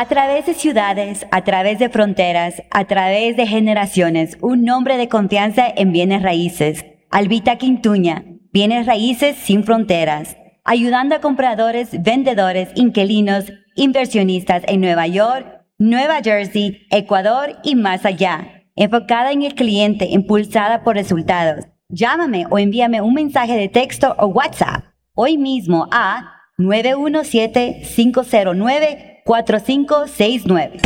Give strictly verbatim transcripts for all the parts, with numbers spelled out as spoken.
A través de ciudades, a través de fronteras, a través de generaciones, un nombre de confianza en bienes raíces. Albita Quintuña, bienes raíces sin fronteras. Ayudando a compradores, vendedores, inquilinos, inversionistas en Nueva York, Nueva Jersey, Ecuador y más allá. Enfocada en el cliente, impulsada por resultados. Llámame o envíame un mensaje de texto o WhatsApp hoy mismo a nueve uno siete, cinco cero nueve, cuatro cinco seis nueve.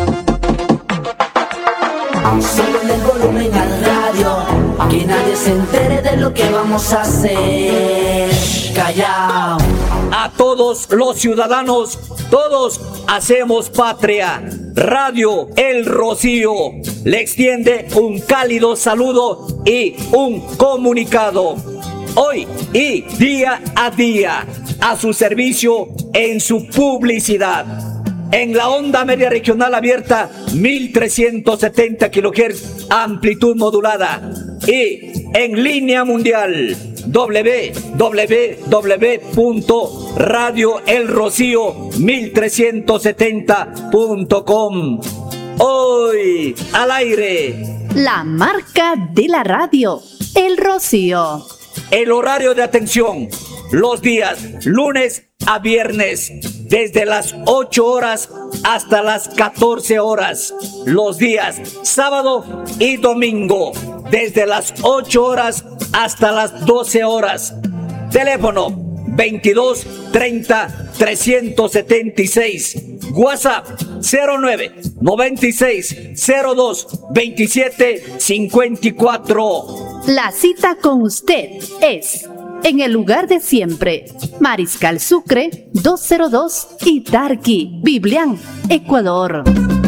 Súbele el volumen al radio, que nadie se entere de lo que vamos a hacer. Callao. A todos los ciudadanos, todos hacemos patria. Radio El Rocío le extiende un cálido saludo y un comunicado. Hoy y día a día, a su servicio en su publicidad. En la onda media regional abierta, mil trescientos setenta kilohertz, amplitud modulada. Y en línea mundial, doble u doble u doble u punto radio el rocío mil trescientos setenta punto com. Hoy al aire, la marca de la radio, El Rocío. El horario de atención, los días lunes a viernes, desde las ocho horas hasta las catorce horas. Los días sábado y domingo, desde las ocho horas hasta las doce horas. Teléfono veintidós treinta trescientos setenta y seis. WhatsApp cero nueve noventa y seis cero dos veintisiete cincuenta y cuatro. La cita con usted es en el lugar de siempre, Mariscal Sucre doscientos dos y Tarqui, Biblián, Ecuador.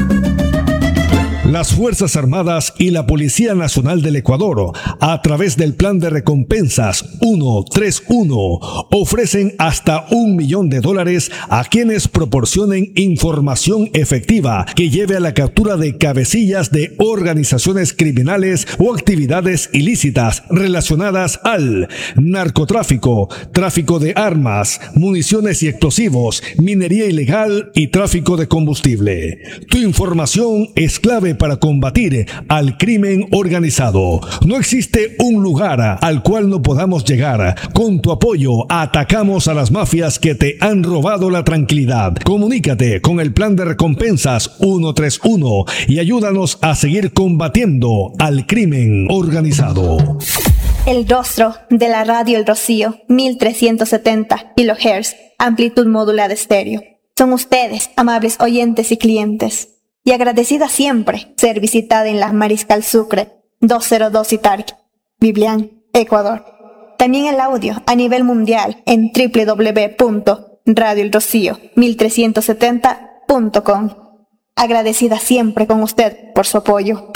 Las Fuerzas Armadas y la Policía Nacional del Ecuador, a través del Plan de Recompensas ciento treinta y uno, ofrecen hasta un millón de dólares a quienes proporcionen información efectiva que lleve a la captura de cabecillas de organizaciones criminales o actividades ilícitas relacionadas al narcotráfico, tráfico de armas, municiones y explosivos, minería ilegal y tráfico de combustible. Tu información es clave para combatir al crimen organizado. No existe un lugar al cual no podamos llegar. Con tu apoyo atacamos a las mafias que te han robado la tranquilidad. Comunícate con el Plan de Recompensas ciento treinta y uno y ayúdanos a seguir combatiendo al crimen organizado. El rostro de la radio El Rocío, mil trescientos setenta kilohertz, amplitud modulada estéreo. Son ustedes, amables oyentes y clientes. Y agradecida siempre ser visitada en la Mariscal Sucre doscientos dos y Tarqui, Biblián, Ecuador. También el audio a nivel mundial en doble u doble u doble u punto radio el rocío mil trescientos setenta punto com. Agradecida siempre con usted por su apoyo.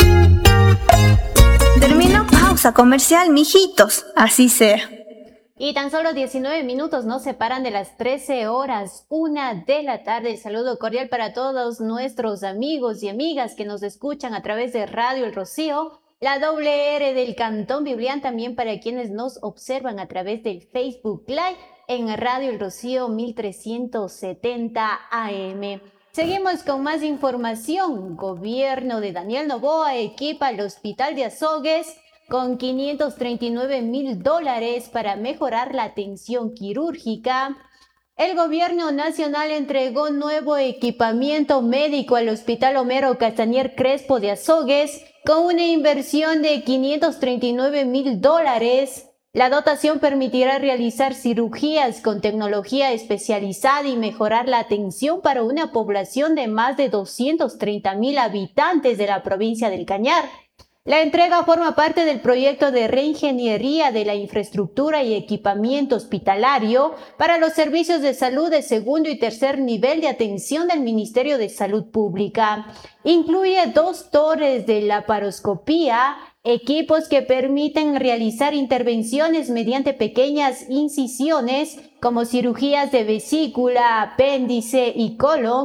Termino pausa comercial, mijitos. Así sea. Y tan solo diecinueve minutos nos separan de las trece horas, una de la tarde. Saludo cordial para todos nuestros amigos y amigas que nos escuchan a través de Radio El Rocío, la doble R del Cantón Biblián, también para quienes nos observan a través del Facebook Live en Radio El Rocío mil trescientos setenta A M. Seguimos con más información. Gobierno de Daniel Noboa equipa el Hospital de Azogues con quinientos treinta y nueve mil dólares para mejorar la atención quirúrgica. El gobierno nacional entregó nuevo equipamiento médico al Hospital Homero Castañer Crespo de Azogues con una inversión de quinientos treinta y nueve mil dólares. La dotación permitirá realizar cirugías con tecnología especializada y mejorar la atención para una población de más de doscientos treinta mil habitantes de la provincia del Cañar. La entrega forma parte del proyecto de reingeniería de la infraestructura y equipamiento hospitalario para los servicios de salud de segundo y tercer nivel de atención del Ministerio de Salud Pública. Incluye dos torres de laparoscopía, equipos que permiten realizar intervenciones mediante pequeñas incisiones como cirugías de vesícula, apéndice y colon,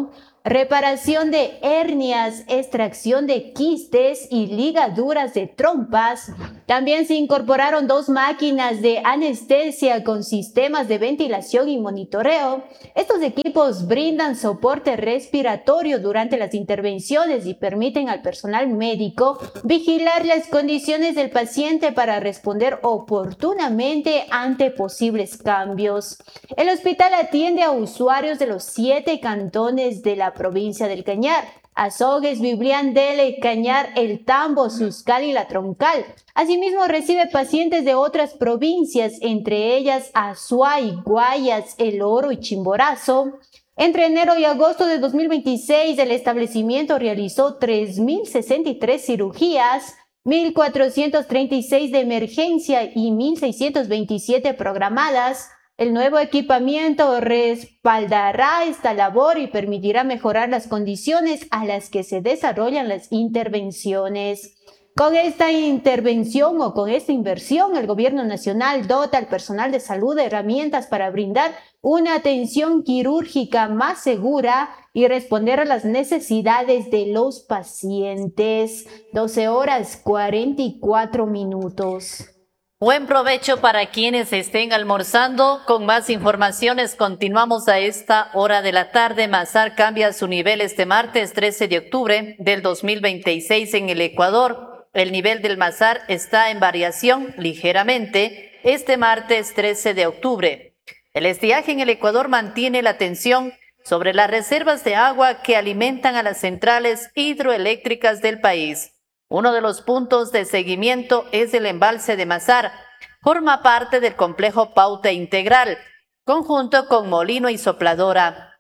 reparación de hernias, extracción de quistes y ligaduras de trompas. También se incorporaron dos máquinas de anestesia con sistemas de ventilación y monitoreo. Estos equipos brindan soporte respiratorio durante las intervenciones y permiten al personal médico vigilar las condiciones del paciente para responder oportunamente ante posibles cambios. El hospital atiende a usuarios de los siete cantones de la provincia del Cañar: Azogues, Biblián, Dele, Cañar, El Tambo, Suscal y La Troncal. Asimismo, recibe pacientes de otras provincias, entre ellas Azuay, Guayas, El Oro y Chimborazo. Entre enero y agosto de dos mil veintiséis, el establecimiento realizó tres mil sesenta y tres cirugías, mil cuatrocientos treinta y seis de emergencia y mil seiscientos veintisiete programadas. El nuevo equipamiento respaldará esta labor y permitirá mejorar las condiciones a las que se desarrollan las intervenciones. Con esta intervención o con esta inversión, el Gobierno Nacional dota al personal de salud de herramientas para brindar una atención quirúrgica más segura y responder a las necesidades de los pacientes. doce horas cuarenta y cuatro minutos. Buen provecho para quienes estén almorzando. Con más informaciones continuamos a esta hora de la tarde. Masar cambia su nivel este martes trece de octubre del dos mil veintiséis en el Ecuador. El nivel del Masar está en variación ligeramente este martes trece de octubre. El estiaje en el Ecuador mantiene la atención sobre las reservas de agua que alimentan a las centrales hidroeléctricas del país. Uno de los puntos de seguimiento es el embalse de Masar. Forma parte del complejo Pauta Integral, conjunto con Molino y Sopladora.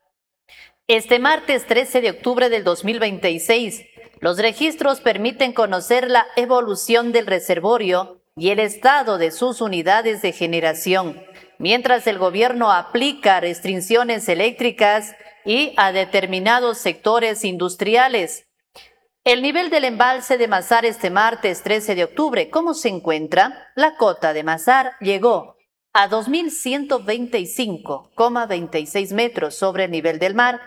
Este martes trece de octubre del dos mil veintiséis, los registros permiten conocer la evolución del reservorio y el estado de sus unidades de generación, mientras el gobierno aplica restricciones eléctricas y a determinados sectores industriales. El nivel del embalse de Masar este martes trece de octubre, ¿cómo se encuentra? La cota de Masar llegó a dos mil ciento veinticinco coma veintiséis metros sobre el nivel del mar,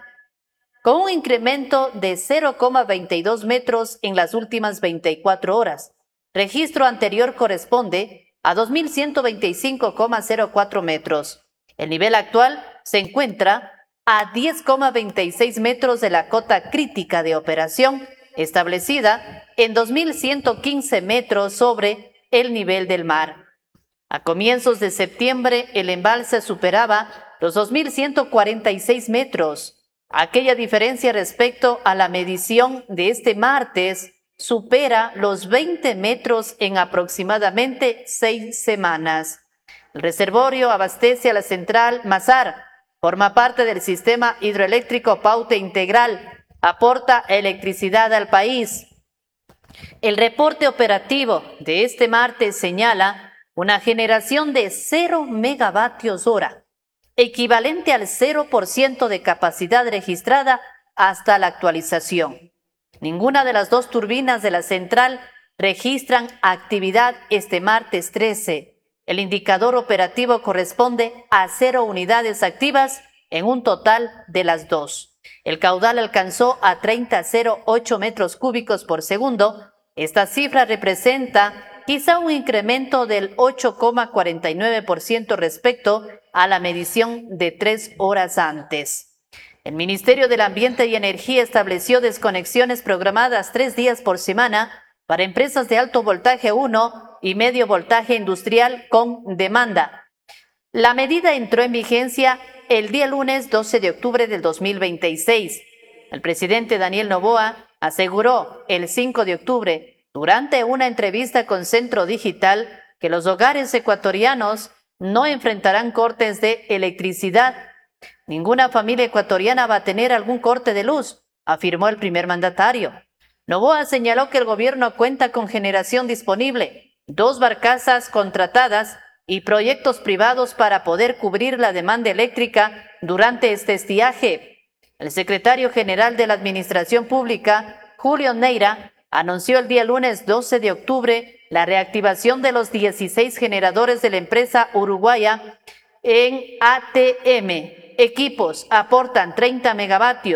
con un incremento de cero coma veintidós metros en las últimas veinticuatro horas. Registro anterior corresponde a dos mil ciento veinticinco coma cero cuatro metros. El nivel actual se encuentra a diez coma veintiséis metros de la cota crítica de operación, establecida en dos mil ciento quince metros sobre el nivel del mar. A comienzos de septiembre, el embalse superaba los dos mil ciento cuarenta y seis metros. Aquella diferencia respecto a la medición de este martes supera los veinte metros en aproximadamente seis semanas. El reservorio abastece a la central Masar, forma parte del sistema hidroeléctrico Pauta Integral, aporta electricidad al país. El reporte operativo de este martes señala una generación de cero megavatios hora, equivalente al cero por ciento de capacidad registrada hasta la actualización. Ninguna de las dos turbinas de la central registran actividad este martes trece. El indicador operativo corresponde a cero unidades activas en un total de las dos. El caudal alcanzó a treinta coma cero ocho metros cúbicos por segundo. Esta cifra representa quizá un incremento del ocho coma cuarenta y nueve por ciento respecto a la medición de tres horas antes. El Ministerio del Ambiente y Energía estableció desconexiones programadas tres días por semana para empresas de alto voltaje uno y medio voltaje industrial con demanda. La medida entró en vigencia el día lunes doce de octubre del dos mil veintiséis. El presidente Daniel Noboa aseguró el cinco de octubre, durante una entrevista con Centro Digital, que los hogares ecuatorianos no enfrentarán cortes de electricidad. Ninguna familia ecuatoriana va a tener algún corte de luz, afirmó el primer mandatario. Noboa señaló que el gobierno cuenta con generación disponible, dos barcazas contratadas y proyectos privados para poder cubrir la demanda eléctrica durante este estiaje. El secretario general de la Administración Pública, Julio Neira, anunció el día lunes doce de octubre la reactivación de los dieciséis generadores de la empresa uruguaya en A T M. Equipos aportan treinta megavatios,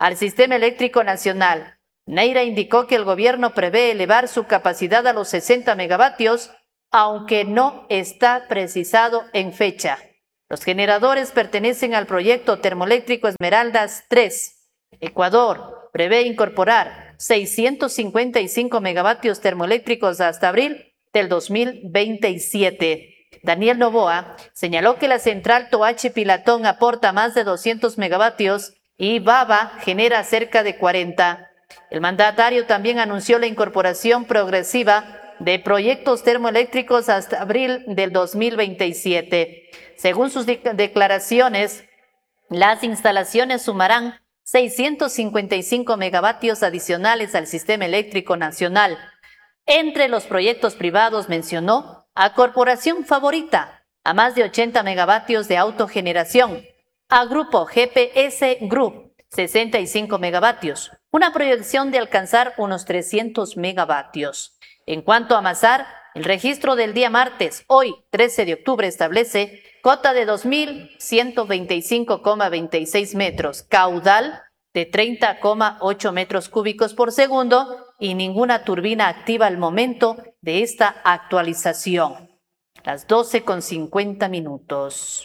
al Sistema Eléctrico Nacional. Neira indicó que el gobierno prevé elevar su capacidad a los sesenta megavatios, aunque no está precisado en fecha. Los generadores pertenecen al proyecto termoeléctrico Esmeraldas tres. Ecuador prevé incorporar seiscientos cincuenta y cinco megavatios termoeléctricos hasta abril del dos mil veintisiete. Daniel Novoa señaló que la central Toachi Pilatón aporta más de doscientos megavatios y Baba genera cerca de cuarenta. El mandatario también anunció la incorporación progresiva de proyectos termoeléctricos hasta abril del dos mil veintisiete. Según sus de- declaraciones, las instalaciones sumarán seiscientos cincuenta y cinco megavatios adicionales al sistema eléctrico nacional. Entre los proyectos privados mencionó a Corporación Favorita, a más de ochenta megavatios de autogeneración, a Grupo G P S Group, sesenta y cinco megavatios, una proyección de alcanzar unos trescientos megavatios. En cuanto a Masar, el registro del día martes, hoy trece de octubre, establece cota de dos mil ciento veinticinco coma veintiséis metros, caudal de treinta coma ocho metros cúbicos por segundo y ninguna turbina activa al momento de esta actualización. Las doce con cincuenta minutos.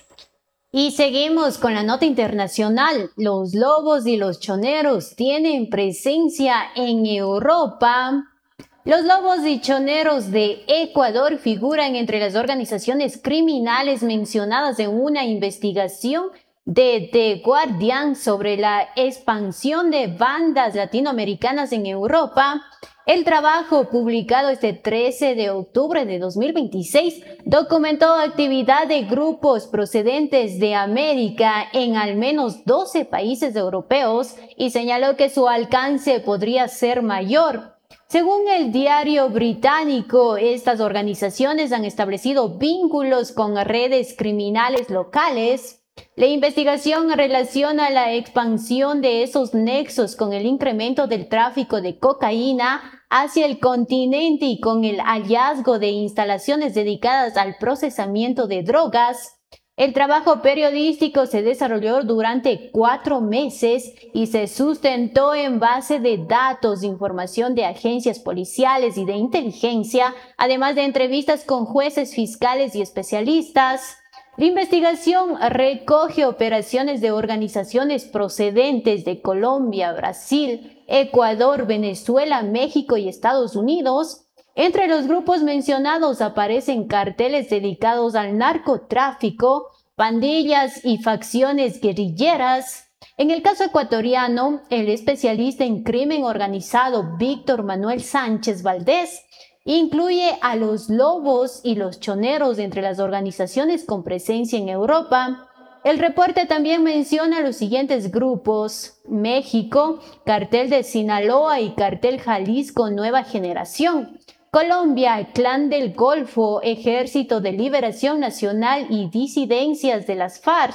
Y seguimos con la nota internacional. Los lobos y los choneros tienen presencia en Europa. Los lobos y choneros de Ecuador figuran entre las organizaciones criminales mencionadas en una investigación de The Guardian sobre la expansión de bandas latinoamericanas en Europa. El trabajo, publicado este trece de octubre de dos mil veintiséis, documentó actividad de grupos procedentes de América en al menos doce países europeos y señaló que su alcance podría ser mayor. Según el diario británico, estas organizaciones han establecido vínculos con redes criminales locales. La investigación relaciona la expansión de esos nexos con el incremento del tráfico de cocaína hacia el continente y con el hallazgo de instalaciones dedicadas al procesamiento de drogas. El trabajo periodístico se desarrolló durante cuatro meses y se sustentó en base de datos, información de agencias policiales y de inteligencia, además de entrevistas con jueces, fiscales y especialistas. La investigación recoge operaciones de organizaciones procedentes de Colombia, Brasil, Ecuador, Venezuela, México y Estados Unidos. Entre los grupos mencionados aparecen carteles dedicados al narcotráfico, pandillas y facciones guerrilleras. En el caso ecuatoriano, el especialista en crimen organizado Víctor Manuel Sánchez Valdés incluye a los lobos y los choneros entre las organizaciones con presencia en Europa. El reporte también menciona los siguientes grupos: México, Cartel de Sinaloa y Cartel Jalisco Nueva Generación; Colombia, Clan del Golfo, Ejército de Liberación Nacional y disidencias de las FARC;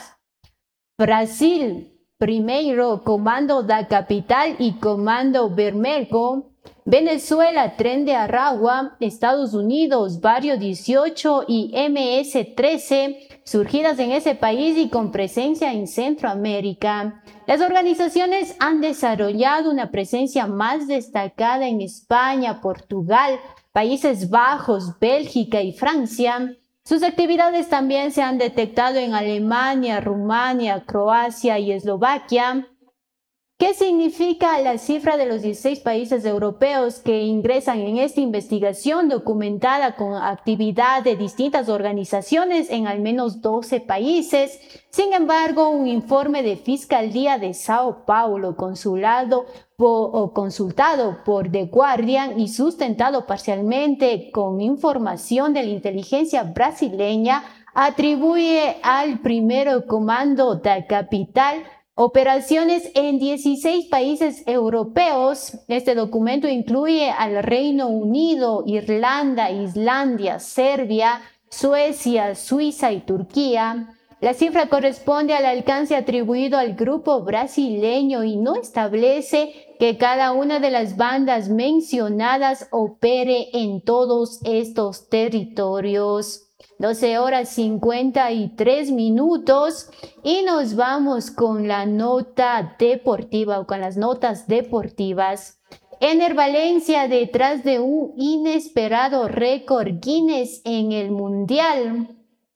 Brasil, Primeiro Comando da Capital y Comando Vermelho; Venezuela, Tren de Aragua; Estados Unidos, Barrio dieciocho y M S trece, surgidas en ese país y con presencia en Centroamérica. Las organizaciones han desarrollado una presencia más destacada en España, Portugal, Países Bajos, Bélgica y Francia. Sus actividades también se han detectado en Alemania, Rumania, Croacia y Eslovaquia. ¿Qué significa la cifra de los dieciséis países europeos que ingresan en esta investigación documentada con actividad de distintas organizaciones en al menos doce países? Sin embargo, un informe de Fiscalía de Sao Paulo, consulado por, o consultado por The Guardian y sustentado parcialmente con información de la inteligencia brasileña, atribuye al Primero Comando da Capital operaciones en dieciséis países europeos. Este documento incluye al Reino Unido, Irlanda, Islandia, Serbia, Suecia, Suiza y Turquía. La cifra corresponde al alcance atribuido al grupo brasileño y no establece que cada una de las bandas mencionadas opere en todos estos territorios. doce horas cincuenta y tres minutos y nos vamos con la nota deportiva o con las notas deportivas. Ener Valencia detrás de un inesperado récord Guinness en el Mundial.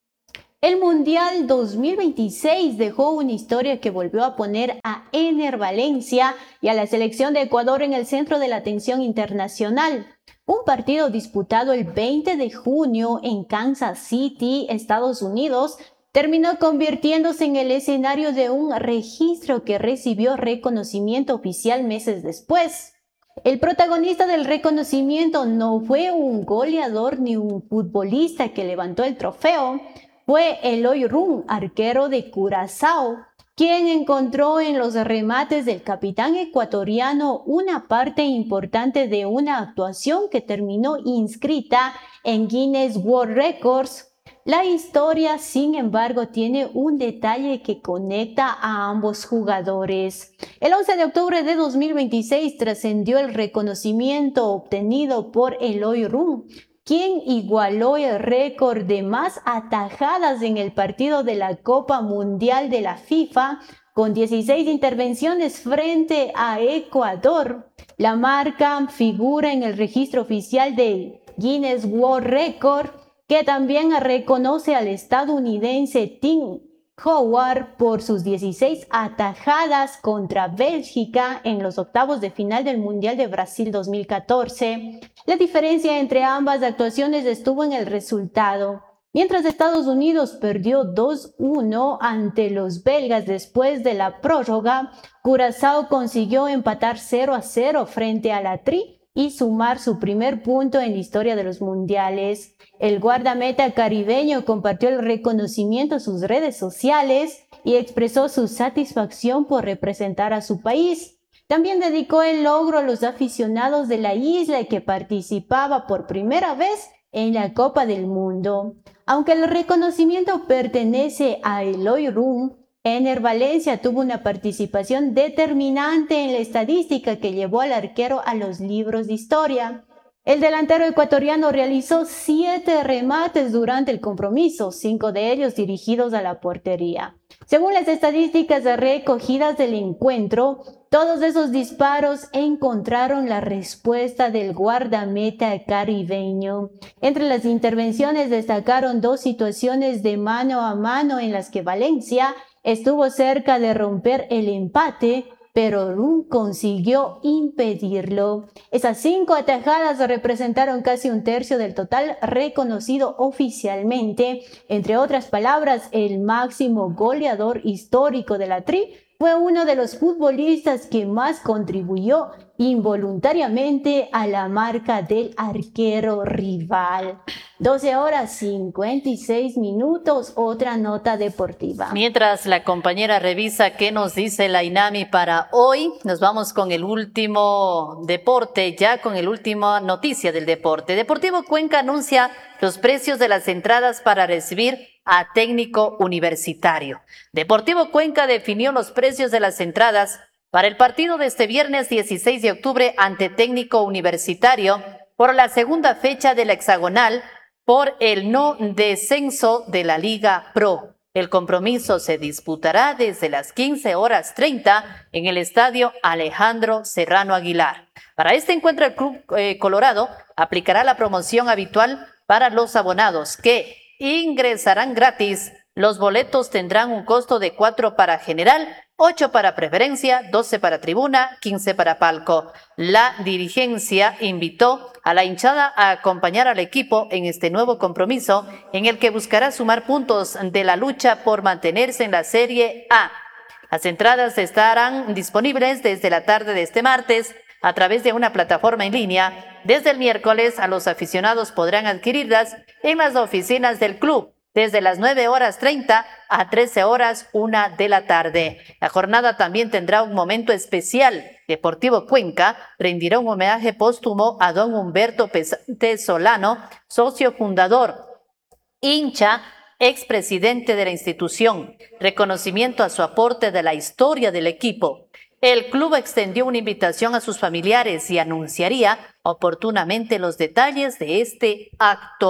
El Mundial dos mil veintiséis dejó una historia que volvió a poner a Ener Valencia y a la selección de Ecuador en el centro de la atención internacional. Un partido disputado el veinte de junio en Kansas City, Estados Unidos, terminó convirtiéndose en el escenario de un registro que recibió reconocimiento oficial meses después. El protagonista del reconocimiento no fue un goleador ni un futbolista que levantó el trofeo, fue Eloy Room, arquero de Curazao, quien encontró en los remates del capitán ecuatoriano una parte importante de una actuación que terminó inscrita en Guinness World Records. La historia, sin embargo, tiene un detalle que conecta a ambos jugadores. El once de octubre de dos mil veintiséis trascendió el reconocimiento obtenido por Eloy Room, quien igualó el récord de más atajadas en el partido de la Copa Mundial de la FIFA, con dieciséis intervenciones frente a Ecuador. La marca figura en el registro oficial de Guinness World Record, que también reconoce al estadounidense Tim Howard por sus dieciséis atajadas contra Bélgica en los octavos de final del Mundial de Brasil dos mil catorce. La diferencia entre ambas actuaciones estuvo en el resultado. Mientras Estados Unidos perdió dos uno ante los belgas después de la prórroga, Curazao consiguió empatar cero a cero frente a la Tri y sumar su primer punto en la historia de los mundiales. El guardameta caribeño compartió el reconocimiento en sus redes sociales y expresó su satisfacción por representar a su país. También dedicó el logro a los aficionados de la isla que participaba por primera vez en la Copa del Mundo. Aunque el reconocimiento pertenece a Eloy Room, Ener Valencia tuvo una participación determinante en la estadística que llevó al arquero a los libros de historia. El delantero ecuatoriano realizó siete remates durante el compromiso, cinco de ellos dirigidos a la portería. Según las estadísticas recogidas del encuentro, todos esos disparos encontraron la respuesta del guardameta caribeño. Entre las intervenciones destacaron dos situaciones de mano a mano en las que Valencia estuvo cerca de romper el empate, pero Room consiguió impedirlo. Esas cinco atajadas representaron casi un tercio del total reconocido oficialmente. Entre otras palabras, el máximo goleador histórico de la Tri fue uno de los futbolistas que más contribuyó involuntariamente a la marca del arquero rival. doce horas cincuenta y seis minutos, otra nota deportiva. Mientras la compañera revisa qué nos dice la INAMI para hoy, nos vamos con el último deporte, ya con el último noticia del deporte. Deportivo Cuenca anuncia los precios de las entradas para recibir a Técnico Universitario. Deportivo Cuenca definió los precios de las entradas para el partido de este viernes dieciséis de octubre ante Técnico Universitario por la segunda fecha de la hexagonal por el no descenso de la Liga Pro. El compromiso se disputará desde las quince horas treinta en el estadio Alejandro Serrano Aguilar. Para este encuentro, el Club eh, Colorado aplicará la promoción habitual para los abonados que ingresarán gratis. Los boletos tendrán un costo de cuatro para general, ocho para preferencia, doce para tribuna, quince para palco. La dirigencia invitó a la hinchada a acompañar al equipo en este nuevo compromiso en el que buscará sumar puntos de la lucha por mantenerse en la Serie A. Las entradas estarán disponibles desde la tarde de este martes a través de una plataforma en línea. Desde el miércoles, a los aficionados podrán adquirirlas en las oficinas del club desde las nueve horas treinta a trece horas una de la tarde. La jornada también tendrá un momento especial. Deportivo Cuenca rendirá un homenaje póstumo a don Humberto Pesante Solano, socio fundador, hincha, expresidente de la institución. Reconocimiento a su aporte de la historia del equipo. El club extendió una invitación a sus familiares y anunciaría oportunamente los detalles de este acto.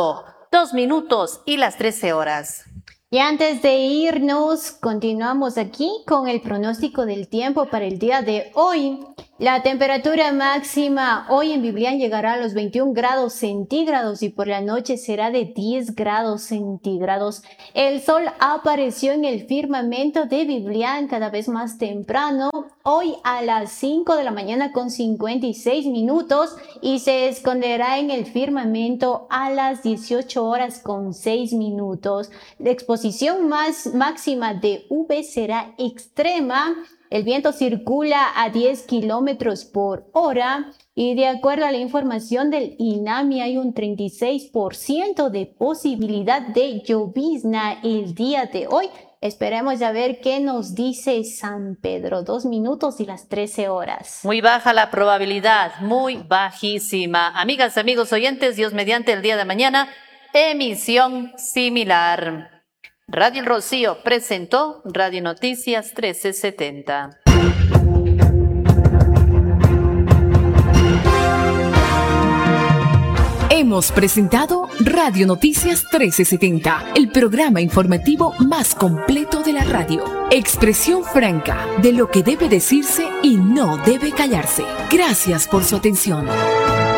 dos minutos y las trece horas. Y antes de irnos, continuamos aquí con el pronóstico del tiempo para el día de hoy. La temperatura máxima hoy en Biblián llegará a los veintiún grados centígrados y por la noche será de diez grados centígrados. El sol apareció en el firmamento de Biblián cada vez más temprano, hoy a las cinco de la mañana con cincuenta y seis minutos y se esconderá en el firmamento a las dieciocho horas con seis minutos. La exposición más máxima de U V será extrema. El viento circula a diez kilómetros por hora y de acuerdo a la información del INAMI hay un treinta y seis por ciento de posibilidad de llovizna el día de hoy. Esperemos a ver qué nos dice San Pedro. Dos minutos y las trece horas. Muy baja la probabilidad, muy bajísima. Amigas, amigos oyentes, Dios mediante el día de mañana, emisión similar. Radio El Rocío presentó Radio Noticias trece setenta. Hemos presentado Radio Noticias trece setenta, el programa informativo más completo de la radio. Expresión franca de lo que debe decirse y no debe callarse. Gracias por su atención.